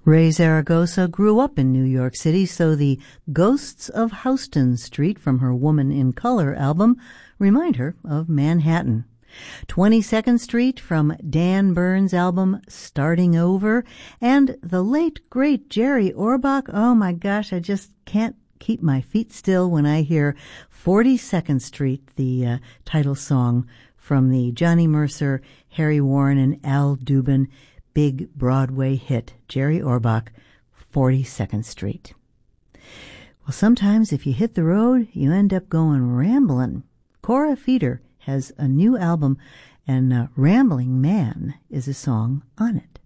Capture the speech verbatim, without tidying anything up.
Ray Zaragoza grew up in New York City, so the Ghosts of Houston Street from her Woman in Color album remind her of Manhattan. twenty-second Street from Dan Burns' album Starting Over, and the late, great Jerry Orbach. Oh my gosh, I just can't keep my feet still when I hear forty-second Street, the uh, title song from the Johnny Mercer, Harry Warren, and Al Dubin big Broadway hit, Jerry Orbach, forty-second Street. Well, sometimes if you hit the road, you end up going ramblin'. Cora Feeder has a new album, and uh, Rambling Man is a song on it.